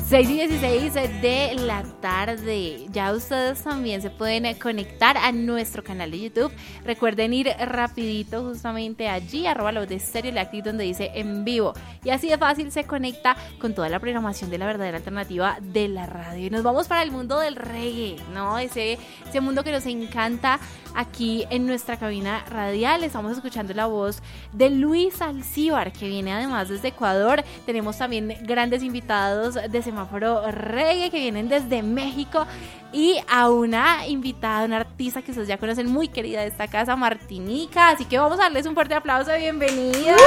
6:16 de la tarde. Ya ustedes también se pueden conectar a nuestro canal de YouTube. Recuerden ir rapidito justamente allí, @LaVozDeStereo, la actividad donde dice en vivo. Y así de fácil se conecta con toda la programación de la verdadera alternativa de la radio. Y nos vamos para el mundo del reggae, ¿no? Ese mundo que nos encanta aquí en nuestra cabina radial. Estamos escuchando la voz de Luis Alcíbar, que viene además desde Ecuador. Tenemos también grandes invitados de Semáforo Reggae que vienen desde México, y a una invitada, una artista que ustedes ya conocen, muy querida de esta casa, Martinica. Así que vamos a darles un fuerte aplauso de bienvenida.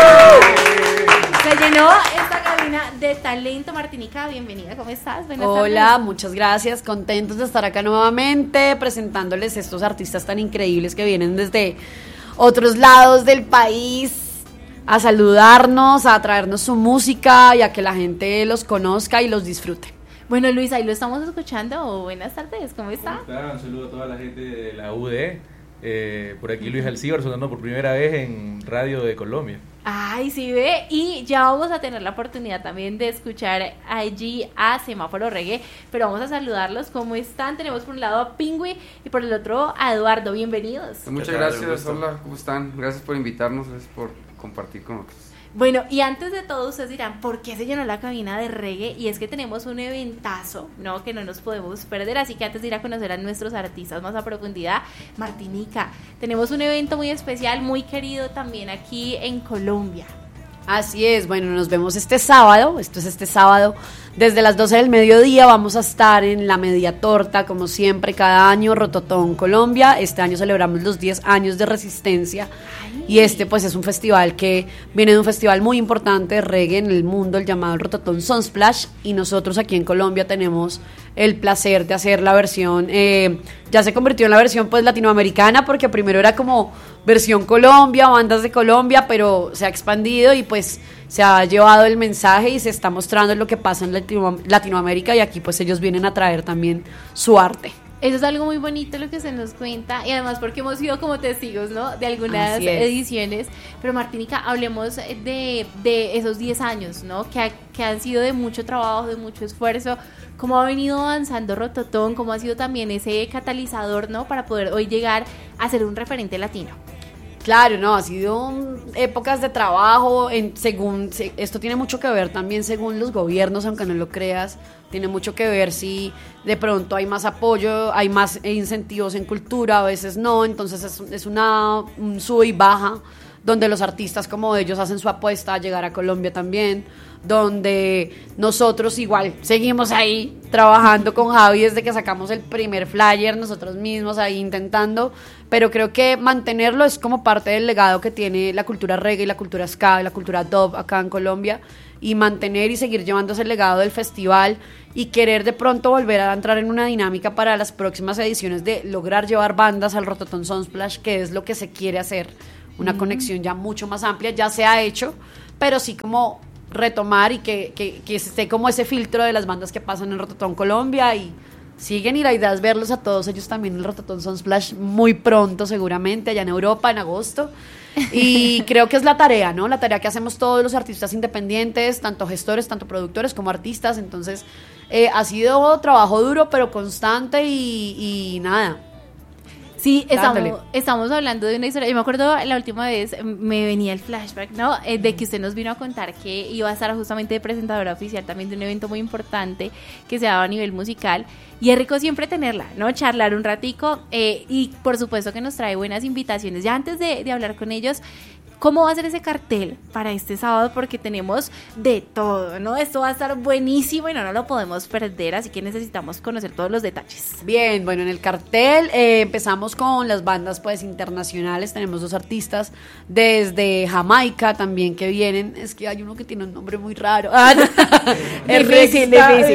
Se llenó esta cabina de talento. Martinica, bienvenida, ¿cómo estás? Hola, muchas gracias, contentos de estar acá nuevamente presentándoles estos artistas tan increíbles que vienen desde otros lados del país a saludarnos, a traernos su música y a que la gente los conozca y los disfrute. Bueno, Luis, ahí lo estamos escuchando. Buenas tardes, ¿cómo está? Un saludo a toda la gente de la UD. Por aquí Luis Alcíbar sonando por primera vez en Radio de Colombia. Ay, sí ve, y ya vamos a tener la oportunidad también de escuchar allí a Semáforo Reggae, pero vamos a saludarlos. ¿Cómo están? Tenemos por un lado a Pingüi y por el otro a Eduardo. Bienvenidos. Muchas gracias, hola, ¿cómo están? Gracias por invitarnos, gracias por compartir con nosotros. Bueno, y antes de todo ustedes dirán, ¿por qué se llenó la cabina de reggae? Y es que tenemos un eventazo, ¿no? Que no nos podemos perder, así que antes de ir a conocer a nuestros artistas más a profundidad, Martinica, tenemos un evento muy especial, muy querido también aquí en Colombia. Así es, bueno, nos vemos este sábado, desde las 12 del mediodía vamos a estar en la Media Torta, como siempre, cada año, Rototón, Colombia. Este año celebramos los 10 años de resistencia. Ay. Y pues es un festival que viene de un festival muy importante de reggae en el mundo, el llamado Rototón Sunsplash, y nosotros aquí en Colombia tenemos el placer de hacer la versión, ya se convirtió en la versión pues latinoamericana, porque primero era como versión Colombia, bandas de Colombia, pero se ha expandido y pues se ha llevado el mensaje y se está mostrando lo que pasa en Latinoamérica, y aquí pues ellos vienen a traer también su arte. Eso es algo muy bonito lo que se nos cuenta, y además porque hemos sido como testigos, ¿no?, de algunas ediciones. Pero Martinica, hablemos de esos 10 años, ¿no?, que han sido de mucho trabajo, de mucho esfuerzo. ¿Cómo ha venido avanzando Rototón? ¿Cómo ha sido también ese catalizador, ¿no?, para poder hoy llegar a ser un referente latino? Claro, no, ha sido épocas de trabajo, esto tiene mucho que ver también según los gobiernos, aunque no lo creas, tiene mucho que ver si de pronto hay más apoyo, hay más incentivos en cultura, a veces no, entonces es un sube y baja, donde los artistas como ellos hacen su apuesta a llegar a Colombia también, donde nosotros igual seguimos ahí trabajando con Javi desde que sacamos el primer flyer, nosotros mismos ahí intentando, pero creo que mantenerlo es como parte del legado que tiene la cultura reggae, la cultura ska, la cultura dub acá en Colombia, y mantener y seguir llevando ese legado del festival y querer de pronto volver a entrar en una dinámica para las próximas ediciones de lograr llevar bandas al Rototón Sunsplash, que es lo que se quiere hacer, una conexión ya mucho más amplia, ya se ha hecho, pero sí como retomar y que esté como ese filtro de las bandas que pasan en Rototón Colombia, y siguen, y la idea es verlos a todos ellos también en el Rototón Sunsplash muy pronto, seguramente allá en Europa en agosto. Y creo que es la tarea, ¿no? La tarea que hacemos todos los artistas independientes, tanto gestores, tanto productores como artistas. Entonces ha sido trabajo duro pero constante, y nada. Sí, estamos hablando de una historia. Yo me acuerdo la última vez, me venía el flashback, ¿no?, de que usted nos vino a contar que iba a estar justamente de presentadora oficial también de un evento muy importante que se daba a nivel musical, y es rico siempre tenerla, ¿no?, charlar un ratico, y por supuesto que nos trae buenas invitaciones. Ya antes de hablar con ellos, ¿cómo va a ser ese cartel para este sábado? Porque tenemos de todo, ¿no? Esto va a estar buenísimo y no lo podemos perder, así que necesitamos conocer todos los detalles. Bien, bueno, en el cartel empezamos con las bandas pues internacionales. Tenemos 2 artistas desde Jamaica también que vienen. Es que hay uno que tiene un nombre muy raro. Difícil.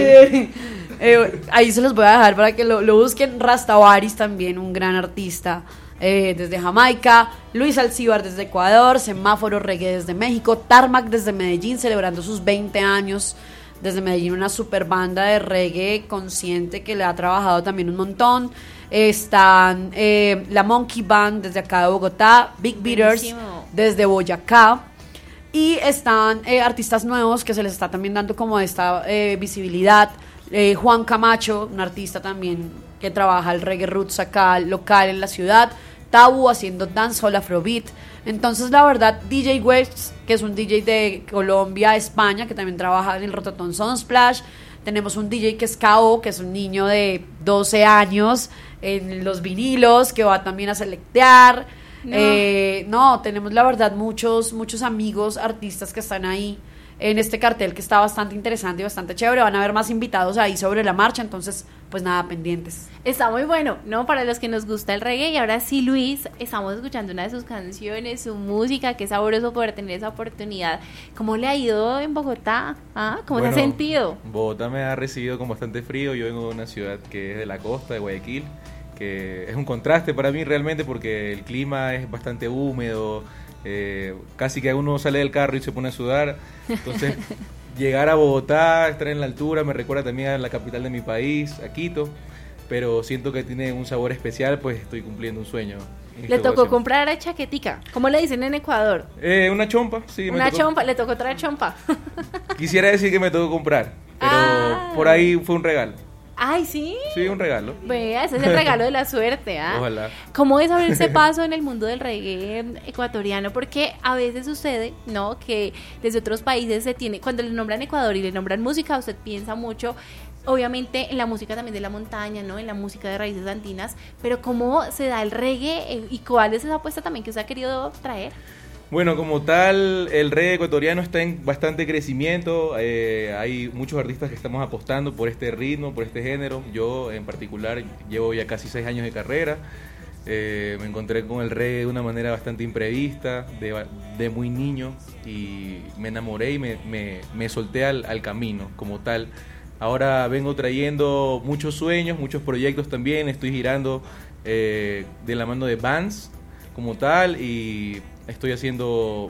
Ahí se los voy a dejar para que lo busquen. Rastavaris también, un gran artista desde Jamaica, Luis Alcíbar desde Ecuador, Semáforo Reggae desde México, Tarmac desde Medellín, celebrando sus 20 años desde Medellín, una super banda de reggae consciente que le ha trabajado también un montón. Están la Monkey Band desde acá de Bogotá, Big Beaters desde Boyacá, Y están artistas nuevos que se les está también dando como esta visibilidad. Juan Camacho, un artista también que trabaja el reggae roots acá local en la ciudad. Tabu haciendo dancehall, afrobeat. Entonces la verdad, DJ West, que es un DJ de Colombia, España, que también trabaja en el Rotatón Sunsplash. Tenemos un DJ que es Kao, que es un niño de 12 años en los vinilos, que va también a selectear. No, tenemos la verdad muchos amigos artistas que están ahí en este cartel, que está bastante interesante y bastante chévere. Van a haber más invitados ahí sobre la marcha, entonces pues nada, pendientes. Está muy bueno, ¿no? Para los que nos gusta el reggae. Y ahora sí, Luis, estamos escuchando una de sus canciones, su música. Qué sabroso poder tener esa oportunidad. ¿Cómo le ha ido en Bogotá? ¿Cómo se ha sentido? Bogotá me ha recibido con bastante frío. Yo vengo de una ciudad que es de la costa, de Guayaquil, que es un contraste para mí realmente porque el clima es bastante húmedo. Casi que uno sale del carro y se pone a sudar. Entonces llegar a Bogotá, estar en la altura, me recuerda también a la capital de mi país, a Quito, pero siento que tiene un sabor especial, pues estoy cumpliendo un sueño. Le tocó comprar chaquetica, ¿cómo le dicen en Ecuador? Una chompa, sí. Una chompa, le tocó traer chompa. Quisiera decir que me tocó comprar, pero por ahí fue un regalo. Ay, ¿sí? Sí, un regalo. Vea, ese es el regalo de la suerte, Ojalá. ¿Cómo es abrirse paso en el mundo del reggae ecuatoriano? Porque a veces sucede, ¿no? Que desde otros países se tiene, cuando le nombran Ecuador y le nombran música, usted piensa mucho, obviamente, en la música también de la montaña, ¿no? En la música de raíces andinas, pero ¿cómo se da el reggae y cuál es esa apuesta también que usted ha querido traer? Bueno, como tal, el reggae ecuatoriano está en bastante crecimiento. Hay muchos artistas que estamos apostando por este ritmo, por este género. Yo, en particular, llevo ya casi 6 años de carrera. Me encontré con el reggae de una manera bastante imprevista, de muy niño, y me enamoré y me solté al camino como tal. Ahora vengo trayendo muchos sueños, muchos proyectos también. Estoy girando de la mano de bands como tal y estoy haciendo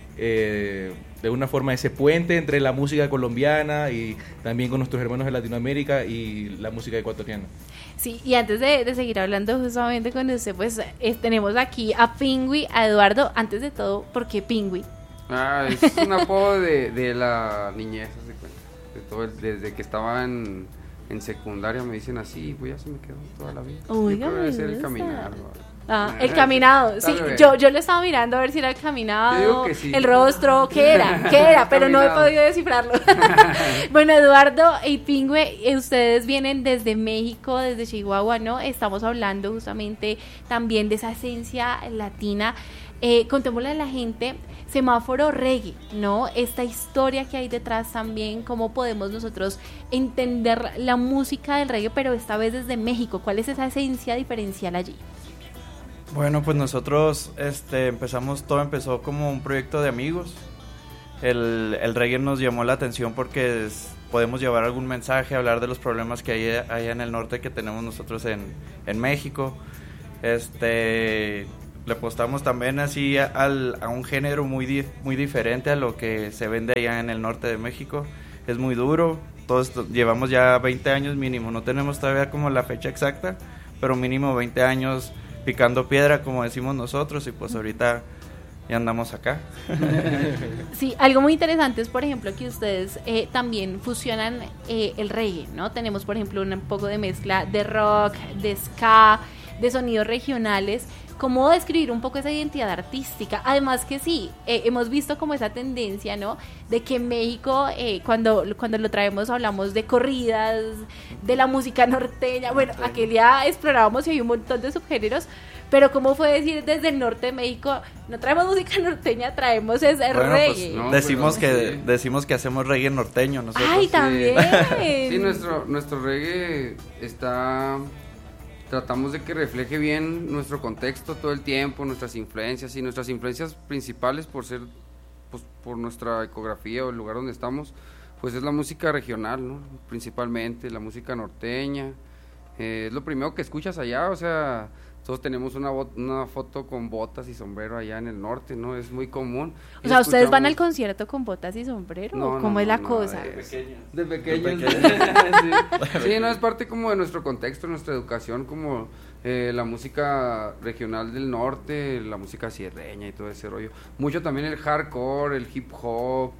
de una forma ese puente entre la música colombiana y también con nuestros hermanos de Latinoamérica y la música ecuatoriana. Sí, y antes de seguir hablando justamente con usted, pues tenemos aquí a Pingüi, a Eduardo. Antes de todo, ¿por qué Pingüi? Es un apodo de la niñez, se cuenta. Desde que estaba en secundaria me dicen así, pues ya se me quedó toda la vida. Oiga, yo creo que ser el caminar. El caminado, sí, yo lo estaba mirando a ver si era el caminado, sí. El rostro, ¿qué era? Pero no he podido descifrarlo. Bueno, Eduardo y Pingüe, ustedes vienen desde México, desde Chihuahua, ¿no? Estamos hablando justamente también de esa esencia latina. Contémosle a la gente, Semáforo Reggae, ¿no? Esta historia que hay detrás también, cómo podemos nosotros entender la música del reggae, pero esta vez desde México. ¿Cuál es esa esencia diferencial allí? Bueno, pues nosotros todo empezó como un proyecto de amigos. El reggae nos llamó la atención porque podemos llevar algún mensaje, hablar de los problemas que hay allá en el norte que tenemos nosotros en México. Le apostamos también así a un género muy diferente a lo que se vende allá en el norte de México. Es muy duro, todos llevamos ya 20 años mínimo, no tenemos todavía como la fecha exacta, pero mínimo 20 años picando piedra, como decimos nosotros, y pues ahorita ya andamos acá. Sí, algo muy interesante es, por ejemplo, que ustedes también fusionan el reggae, ¿no? Tenemos, por ejemplo, un poco de mezcla de rock, de ska, de sonidos regionales. ¿Cómo describir un poco esa identidad artística? Además que sí, hemos visto como esa tendencia, ¿no? De que en México, cuando lo traemos, hablamos de corridas, de la música norteña. Bueno, aquel día explorábamos y hay un montón de subgéneros, pero ¿cómo fue decir desde el norte de México, no traemos música norteña, traemos reggae? Pues, decimos que hacemos reggae norteño nosotros. ¡Ay, también! Sí, nuestro reggae tratamos de que refleje bien nuestro contexto todo el tiempo, nuestras influencias principales por nuestra ecografía o el lugar donde estamos, pues es la música regional, ¿no? Principalmente la música norteña. Es lo primero que escuchas allá, o sea, todos tenemos una foto con botas y sombrero allá en el norte, ¿no? Es muy común. O sea, ¿ustedes van al concierto con botas y sombrero? No, ¿Cómo es la no, cosa? De pequeños. Sí, no, es parte como de nuestro contexto, nuestra educación, como la música regional del norte, la música sierreña y todo ese rollo. Mucho también el hardcore, el hip hop,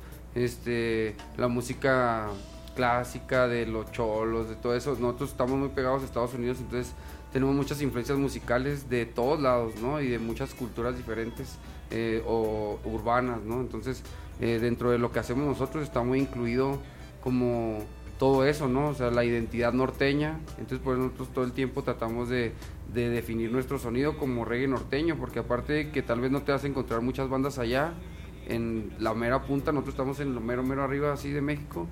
la música clásica de los cholos, de todo eso. Nosotros estamos muy pegados a Estados Unidos, entonces tenemos muchas influencias musicales de todos lados, ¿no? Y de muchas culturas diferentes o urbanas, ¿no? Entonces, dentro de lo que hacemos nosotros está muy incluido como todo eso, ¿no? O sea, la identidad norteña. Entonces, pues nosotros todo el tiempo tratamos de definir nuestro sonido como reggae norteño, porque aparte de que tal vez no te vas a encontrar muchas bandas allá, en la mera punta, nosotros estamos en lo mero arriba así de México,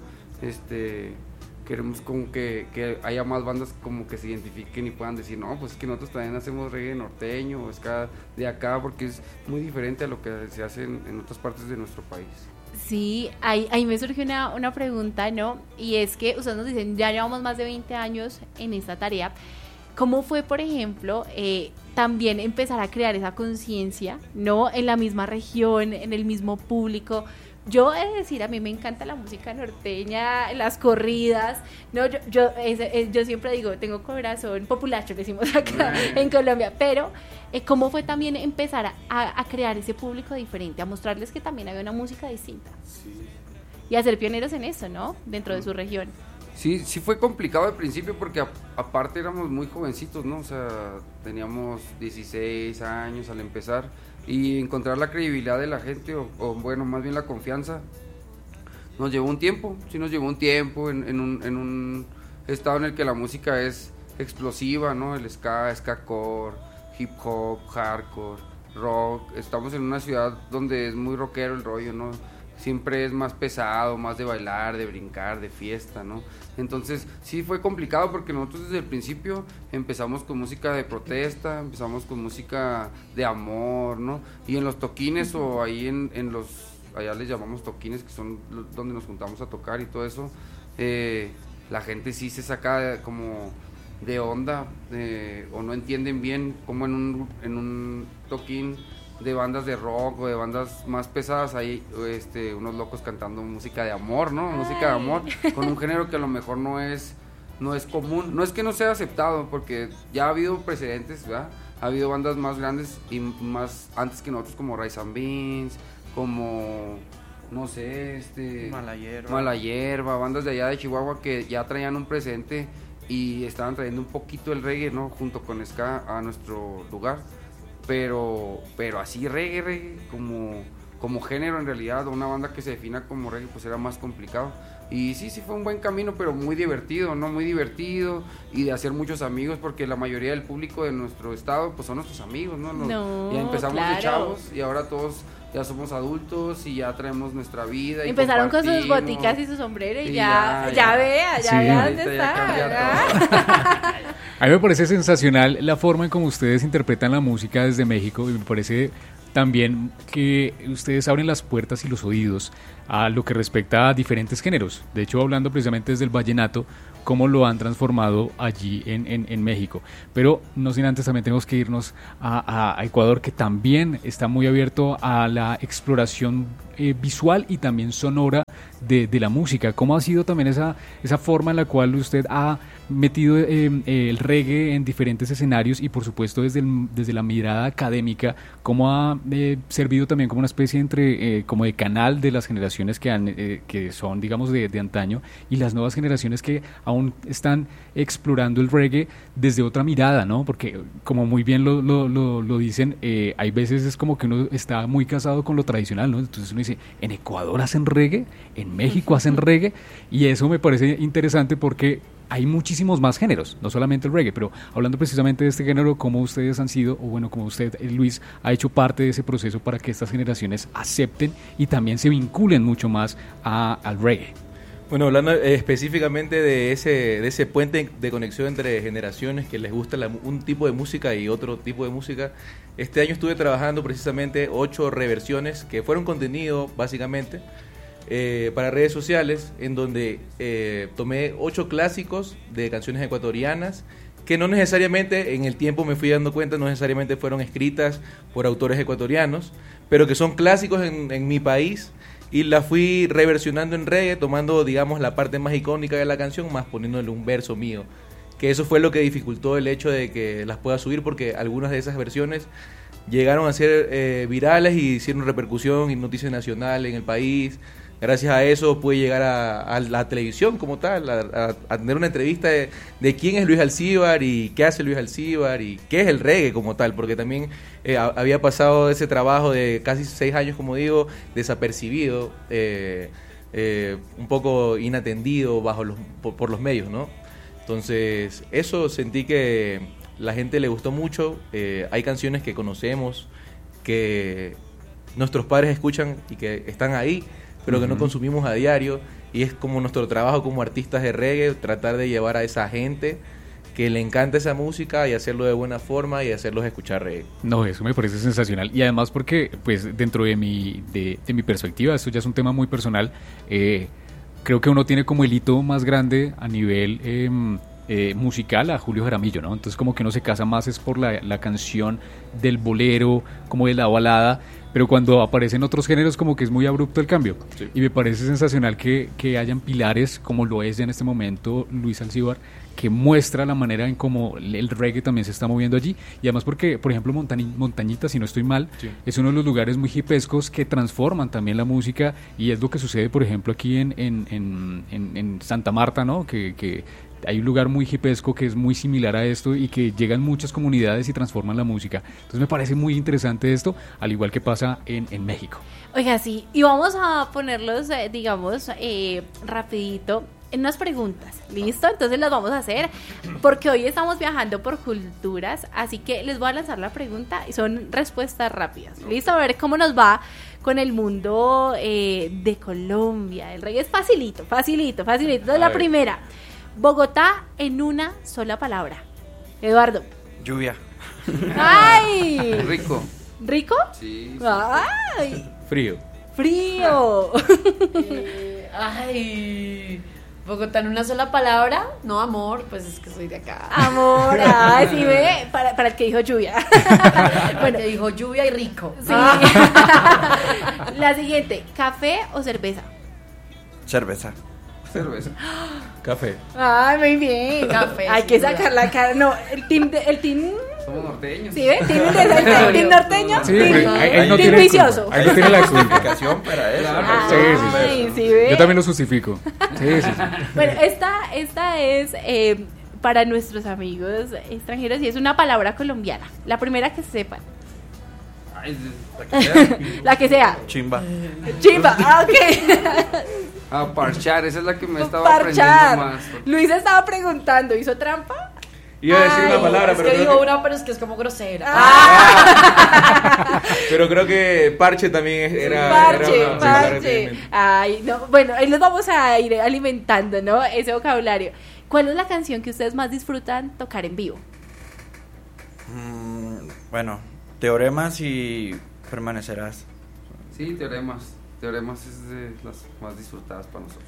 queremos como que haya más bandas como que se identifiquen y puedan decir, no, pues es que nosotros también hacemos reggae norteño o ska de acá, porque es muy diferente a lo que se hace en otras partes de nuestro país. Sí, ahí me surgió una pregunta, ¿no? Y es que ustedes nos dicen, ya llevamos más de 20 años en esta tarea. ¿Cómo fue, por ejemplo, también empezar a crear esa conciencia, ¿no? En la misma región, en el mismo público. Yo he de decir, a mí me encanta la música norteña, las corridas, ¿no? Yo siempre digo, tengo corazón populacho, decimos acá en Colombia, pero ¿cómo fue también empezar a crear ese público diferente, a mostrarles que también había una música distinta? Sí. Y a ser pioneros en eso, ¿no? Dentro de su región. Sí fue complicado al principio porque aparte éramos muy jovencitos, ¿no? O sea, teníamos 16 años al empezar y encontrar la credibilidad de la gente o bueno, más bien la confianza nos llevó un tiempo, en un estado en el que la música es explosiva, ¿no? El ska-core, hip hop, hardcore, rock. Estamos en una ciudad donde es muy rockero el rollo, ¿no? Siempre es más pesado, más de bailar, de brincar, de fiesta, ¿no? Entonces sí fue complicado porque nosotros desde el principio empezamos con música de protesta, empezamos con música de amor, ¿no? Y en los toquines o ahí en los, allá les llamamos toquines, que son donde nos juntamos a tocar y todo eso, la gente sí se saca como de onda o no entienden bien cómo en un toquín de bandas de rock o de bandas más pesadas hay unos locos cantando música de amor, ¿no? Música de amor con un género que a lo mejor no es común. No es que no sea aceptado, porque ya ha habido precedentes, ¿verdad? Ha habido bandas más grandes y más antes que nosotros, como Rice and Beans, como no sé, Mala Hierba, bandas de allá de Chihuahua que ya traían un precedente y estaban trayendo un poquito el reggae, ¿no? Junto con ska a nuestro lugar. Pero así reggae como género en realidad, una banda que se defina como reggae, pues era más complicado. Y sí fue un buen camino, pero muy divertido, ¿no? Muy divertido y de hacer muchos amigos, porque la mayoría del público de nuestro estado, pues son nuestros amigos, ¿no? Ya empezamos de chavos y ahora todos ya somos adultos y ya traemos nuestra vida. Y empezaron con sus boticas y su sombrero y ya vea dónde está. A mí me parece sensacional la forma en cómo ustedes interpretan la música desde México y me parece también que ustedes abren las puertas y los oídos a lo que respecta a diferentes géneros. De hecho, hablando precisamente desde el vallenato, cómo lo han transformado allí en México. Pero no sin antes también tenemos que irnos a Ecuador, que también está muy abierto a la exploración visual y también sonora de la música. ¿Cómo ha sido también esa forma en la cual usted ha metido el reggae en diferentes escenarios y por supuesto desde la mirada académica, cómo ha servido también como una especie como de canal de las generaciones que son, digamos, de antaño y las nuevas generaciones que aún están explorando el reggae desde otra mirada, ¿no? Porque como muy bien lo dicen, hay veces es como que uno está muy casado con lo tradicional, ¿no? Entonces uno dice, en Ecuador hacen reggae, en México hacen reggae, y eso me parece interesante porque hay muchísimos más géneros, no solamente el reggae, pero hablando precisamente de este género, ¿cómo ustedes han sido, o bueno, como usted, Luis, ha hecho parte de ese proceso para que estas generaciones acepten y también se vinculen mucho más al reggae? Bueno, hablando específicamente de ese puente de conexión entre generaciones que les gusta un tipo de música y otro tipo de música, este año estuve trabajando precisamente 8 reversiones que fueron contenido básicamente para redes sociales, en donde tomé 8 clásicos de canciones ecuatorianas que no necesariamente, en el tiempo me fui dando cuenta, no necesariamente fueron escritas por autores ecuatorianos, pero que son clásicos en mi país, y la fui reversionando en reggae, tomando, digamos, la parte más icónica de la canción, más poniéndole un verso mío, que eso fue lo que dificultó el hecho de que las pueda subir, porque algunas de esas versiones llegaron a ser virales y hicieron repercusión y noticia nacional en el país. Gracias a eso pude llegar a la televisión como tal, a tener una entrevista de quién es Luis Alcíbar y qué hace Luis Alcíbar y qué es el reggae como tal, porque también había pasado ese trabajo de casi 6 años, como digo, desapercibido, un poco inatendido por los medios, ¿no? Entonces, eso sentí que la gente le gustó mucho. Hay canciones que conocemos, que nuestros padres escuchan y que están ahí, pero que no consumimos a diario, y es como nuestro trabajo como artistas de reggae, tratar de llevar a esa gente que le encanta esa música y hacerlo de buena forma y hacerlos escuchar reggae. No, eso me parece sensacional, y además porque pues dentro de mi perspectiva, esto ya es un tema muy personal, creo que uno tiene como el hito más grande a nivel musical a Julio Jaramillo, ¿no? Entonces como que uno se casa más es por la canción del bolero, como de la balada, pero cuando aparecen otros géneros como que es muy abrupto el cambio. Sí. Y me parece sensacional que hayan pilares como lo es ya en este momento Luis Alcíbar, que muestra la manera en cómo el reggae también se está moviendo allí, y además porque, por ejemplo, Montañita, si no estoy mal, sí, es uno de los lugares muy hipescos que transforman también la música, y es lo que sucede, por ejemplo, aquí en Santa Marta, ¿no? Que hay un lugar muy hipesco que es muy similar a esto y que llegan muchas comunidades y transforman la música. Entonces me parece muy interesante esto, al igual que pasa en México. Oiga, sí, y vamos a ponerlos, digamos, rapidito en unas preguntas, ¿listo? Entonces las vamos a hacer porque hoy estamos viajando por culturas, así que les voy a lanzar la pregunta y son respuestas rápidas, ¿listo? A ver cómo nos va con el mundo de Colombia. El reggae es facilito. Entonces la primera, Bogotá en una sola palabra. Eduardo. Lluvia. ¡Ay! Rico. ¿Rico? Sí. ¡Ay! Frío. Ay, Bogotá en una sola palabra. No, amor, pues es que soy de acá. Amor, ay, sí ve, para el que dijo lluvia. Bueno, que dijo lluvia y rico. Sí. La siguiente, ¿café o cerveza? Cerveza. Café. Ay, muy bien. Café. Hay que sacar la cara. No, el team Somos norteños. ¿Sí ve? ¿Team norteño? Sí, Team no tiene vicioso. Ahí no tiene la Explicación para eso. Claro. Sí, ve. Yo también lo justifico. Sí. Bueno, esta es para nuestros amigos extranjeros y es una palabra colombiana. La primera que sepan. Ay, la que sea. La que sea. Chimba. Ok. Parchar, esa es la que me estaba Parchar. aprendiendo más. Luis estaba preguntando, ¿hizo trampa? Iba a decir una palabra, es pero que creo digo que, una, pero es que es como grosera. pero creo que parche también era Parche. una palabra que- Ay, no, bueno, ahí los vamos a ir alimentando, ¿no? Ese vocabulario. ¿Cuál es la canción que ustedes más disfrutan tocar en vivo? Bueno, Teoremas y Permanecerás. Sí, Teoremas. Teoremas es de las más disfrutadas para nosotros.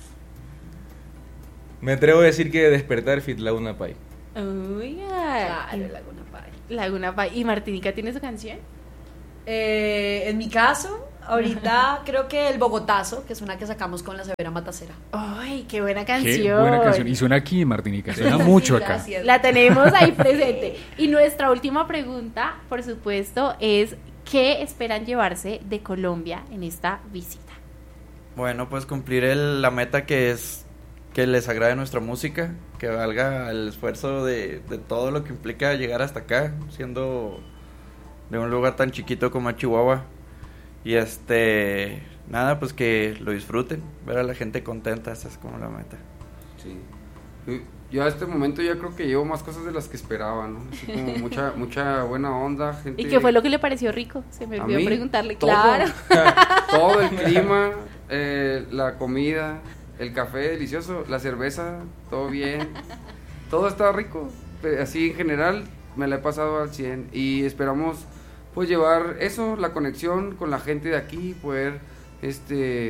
Me atrevo a decir que Despertar Fit Laguna Pai. Uy, Claro, Laguna Pai. Laguna Pai. ¿Y Martinica tiene su canción? En mi caso, ahorita creo que el Bogotazo, que es una que sacamos con la Severa Matacera. Ay, qué buena canción. Qué buena canción. Y suena aquí en Martinica, suena mucho Sí, acá. gracias. La tenemos ahí presente. Y nuestra última pregunta, por supuesto, es ¿qué esperan llevarse de Colombia en esta visita? Bueno, pues cumplir la meta que es que les agrade nuestra música, que valga el esfuerzo de todo lo que implica llegar hasta acá, siendo de un lugar tan chiquito como Chihuahua. Y nada, pues que lo disfruten, ver a la gente contenta, esa es como la meta. Sí. Yo a este momento ya creo que llevo más cosas de las que esperaba, ¿no? Así como mucha buena onda, gente. ¿Y qué fue lo que le pareció rico? Se me A olvidó mí, preguntarle. todo. Claro. Todo el clima, la comida, el café delicioso, la cerveza, todo bien. Todo está rico. Así en general me la he pasado al 100 y esperamos pues llevar eso, la conexión con la gente de aquí, poder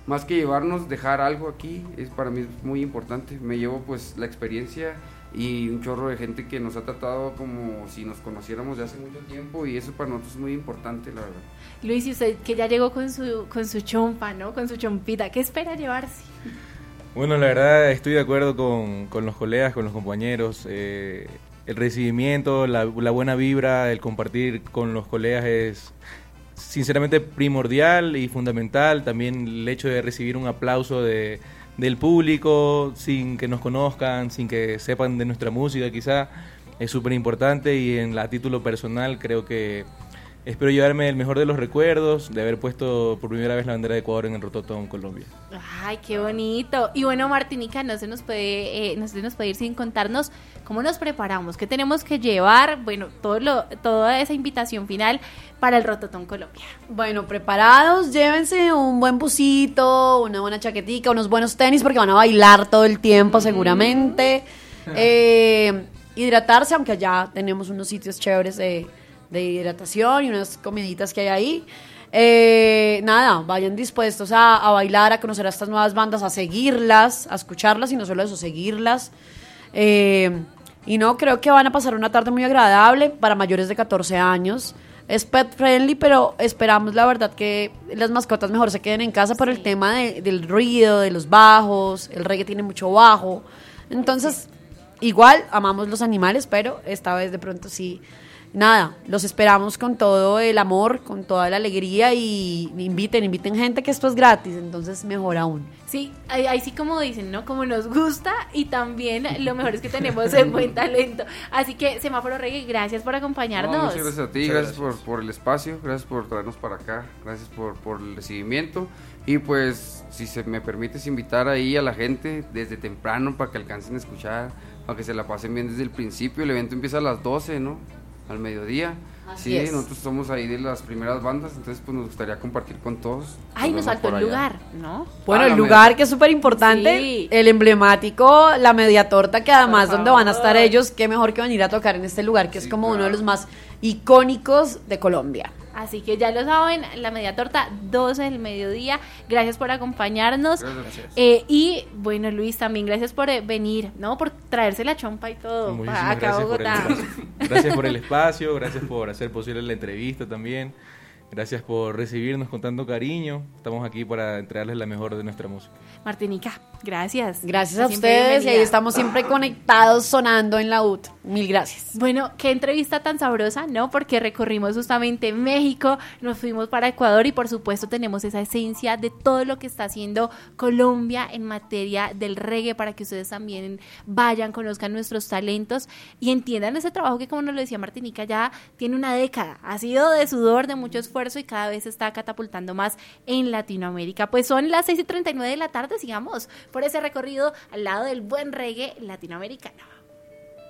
más que llevarnos, dejar algo aquí, es para mí es muy importante. Me llevo pues la experiencia y un chorro de gente que nos ha tratado como si nos conociéramos de hace mucho tiempo, y eso para nosotros es muy importante, la verdad. Luis, y usted que ya llegó con su chompa, ¿no? Con su chompita, ¿qué espera llevarse? Bueno, la verdad estoy de acuerdo con los colegas, con los compañeros. El recibimiento, la buena vibra, el compartir con los colegas es sinceramente primordial y fundamental. También el hecho de recibir un aplauso del público sin que nos conozcan, sin que sepan de nuestra música quizá, es súper importante. Y a título personal creo que espero llevarme el mejor de los recuerdos de haber puesto por primera vez la bandera de Ecuador en el Rototom, Colombia. Ay, qué bonito. Y bueno, Martinica, no se nos puede ir sin contarnos cómo nos preparamos, qué tenemos que llevar, bueno, toda esa invitación final para el Rototom Colombia. Bueno, preparados, llévense un buen busito, una buena chaquetica, unos buenos tenis, porque van a bailar todo el tiempo seguramente. Hidratarse, aunque allá tenemos unos sitios chéveres de hidratación y unas comiditas que hay ahí. Nada, vayan dispuestos a bailar, a conocer a estas nuevas bandas, a seguirlas, a escucharlas, y no solo eso, seguirlas. Y no, creo que van a pasar una tarde muy agradable para mayores de 14 años. Es pet friendly, pero esperamos la verdad que las mascotas mejor se queden en casa por el tema del ruido, de los bajos. El reggae tiene mucho bajo. Entonces, igual amamos los animales, pero esta vez de pronto sí. Nada, los esperamos con todo el amor, con toda la alegría, y inviten gente, que esto es gratis, entonces mejor aún. Sí, ahí sí, como dicen, ¿no? Como nos gusta, y también lo mejor es que tenemos el buen talento. Así que, Semáforo Reggae, gracias por acompañarnos. No, muchas gracias a ti, gracias por el espacio, gracias por traernos para acá, gracias por el recibimiento, y pues si se me permites invitar ahí a la gente desde temprano para que alcancen a escuchar, para que se la pasen bien desde el principio. El evento empieza a las 12, ¿no? Al mediodía. Así es. Nosotros somos ahí de las primeras bandas, entonces pues nos gustaría compartir con todos. Ay, nos faltó el lugar, ¿no? Bueno, el lugar que es súper importante, sí. El emblemático, la media torta, que además donde van a estar ellos, qué mejor que venir a tocar en este lugar, que sí, es como uno de los más icónicos de Colombia. Así que ya lo saben, la media torta, 12 del mediodía. Gracias por acompañarnos. Gracias. Y bueno, Luis, también gracias por venir, ¿no? Por traerse la chompa y todo acá a Bogotá. Gracias por el espacio, gracias por hacer posible la entrevista también. Gracias por recibirnos con tanto cariño. Estamos aquí para entregarles la mejor de nuestra música. Martinica, gracias. Gracias a ustedes, y ahí estamos siempre conectados, sonando en la UT. Mil gracias. Bueno, qué entrevista tan sabrosa, ¿no? Porque recorrimos justamente México, nos fuimos para Ecuador, y por supuesto tenemos esa esencia de todo lo que está haciendo Colombia en materia del reggae, para que ustedes también vayan, conozcan nuestros talentos y entiendan ese trabajo que, como nos lo decía Martinica, ya tiene una década. Ha sido de sudor, de mucho esfuerzo, y cada vez se está catapultando más en Latinoamérica. Pues son las 6:39 de la tarde, sigamos por ese recorrido al lado del buen reggae latinoamericano.